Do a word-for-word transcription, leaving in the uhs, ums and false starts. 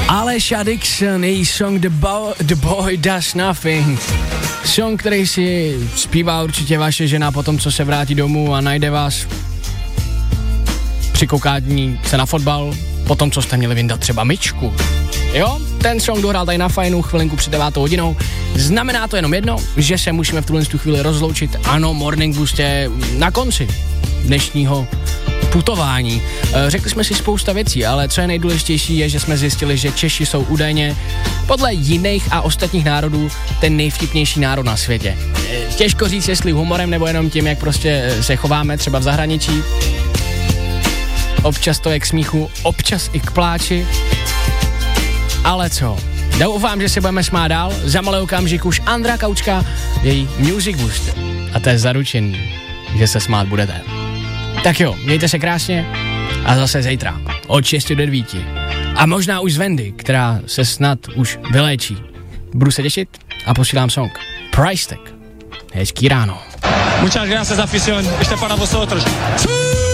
Alesha Dixon, její song The Boy, The Boy Does Nothing. Song, který si zpívá určitě vaše žena po tom, co se vrátí domů a najde vás při koukání se na fotbal, po tom, co jste měli vyndat třeba myčku. Jo, ten song dohrál tady na Fajnu chvilinku před devátou hodinou. Znamená to jenom jedno, že se musíme v tuhle chvíli rozloučit. Ano, Morning Boost je na konci dnešního putování. Řekli jsme si spousta věcí, ale co je nejdůležitější je, že jsme zjistili, že Češi jsou údajně podle jiných a ostatních národů ten nejvtipnější národ na světě. Těžko říct, jestli humorem nebo jenom tím, jak prostě se chováme třeba v zahraničí. Občas to je k smíchu, občas i k pláči. Ale co? Doufám, že se budeme smát dál. Za malý okamžik už Andra Kaučka, její Music Boost. A to je zaručený, že se smát budete. Tak jo, mějte se krásně a zase zítra od šesti do devíti. A možná už z Wendy, která se snad už vyléčí. Budu se těšit a posílám song Price Tag. Hezký ráno. Muchas gracias, afición. Este para vosotros.